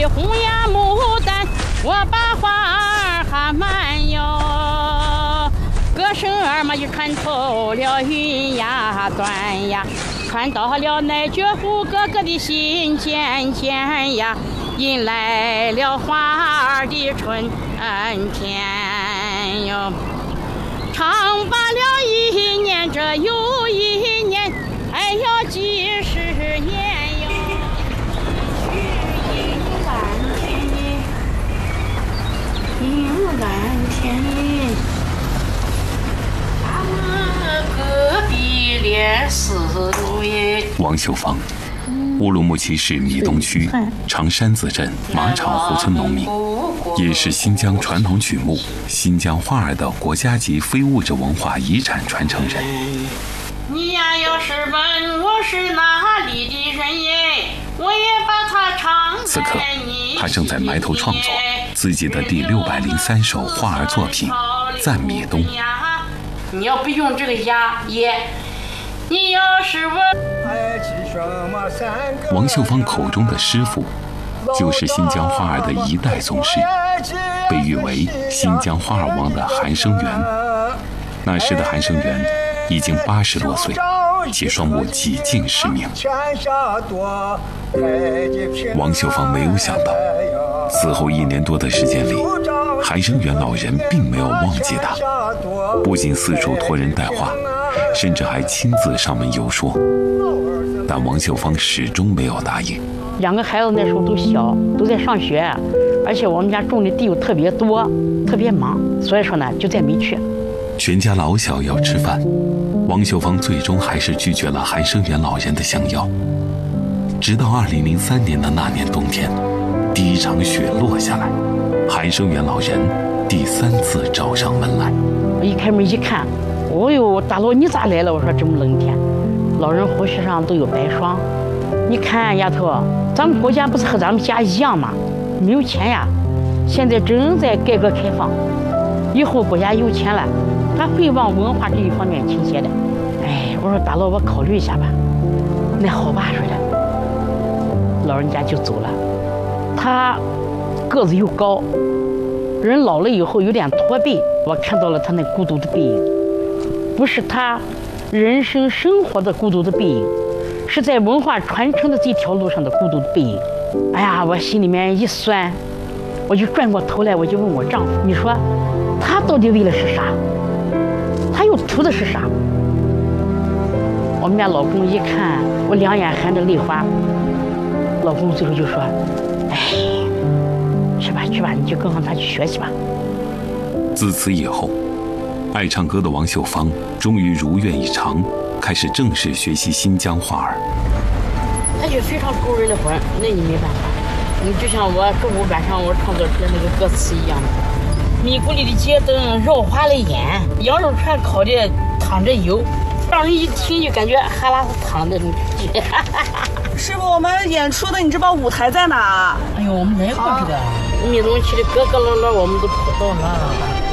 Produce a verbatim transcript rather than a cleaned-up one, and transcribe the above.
红呀牡丹，我把花儿喊满哟。歌声儿嘛就穿透了云呀端呀，传到了那绝户哥哥的心间间呀，引来了花儿的春天哟。唱罢了一年，这又一年，还要几十年哟。一蓝天，一蓝天，咱们隔壁连四路耶。 王秀芳，乌鲁木齐市米东区长山子镇马场湖村农民，也是新疆传统曲目新疆花儿的国家级非物质文化遗产传承人。 你呀要是问我是哪里的人耶，我也把它唱。 此刻他正在埋头创作自己的第六百零三首花儿作品《赞米东》。 你要不用这个呀也，你要是问王秀芳口中的师傅，就是新疆花儿的一代宗师，被誉为新疆花儿王的韩生源。那时的韩生源已经八十多岁，其双目几近失明。王秀芳没有想到，此后一年多的时间里，韩生源老人并没有忘记他，不仅四处托人带话，甚至还亲自上门游说。但王秀芳始终没有答应。 两个孩子那时候都小，都在上学，而且我们家种的地又特别多，特别忙，所以说呢，就再没去。 全家老小要吃饭，王秀芳最终还是拒绝了韩生源老人的相邀。直到二零零三年的那年冬天，第一场雪落下来，韩生源老人第三次找上门来。 我一开门一看，哦呦，大佬你咋来了？我说这么冷天。老人胡须上都有白霜，你看丫头，咱们国家不是和咱们家一样吗？没有钱呀，现在正在改革开放，以后国家有钱了，他会往文化这一方面倾斜的。哎，我说大佬，我考虑一下吧。那好吧，说的，老人家就走了。他个子又高，人老了以后有点驼背，我看到了他那孤独的背影，不是他人生生活的孤独的背影，是在文化传承的这条路上的孤独的背影。哎呀，我心里面一酸，我就转过头来，我就问我丈夫，你说他到底为了是啥？他又图的是啥？我们家老公一看我两眼含着泪花，老公最后就说，哎，去吧去吧，你就跟上他去学习吧。 自此以后，爱唱歌的王秀芳终于如愿以偿，开始正式学习新疆花儿。 他就非常勾人的魂，那你没办法。你就像我中午晚上我创作出来那个歌词一样的，米谷里的街灯绕花了眼，羊肉串烤的淌着油，让人一听就感觉哈喇子淌的那种感觉。 师傅，我们演出的你知道舞台在哪？ 哎呦，我们来过这个，米东区的各个角落我们都跑到了。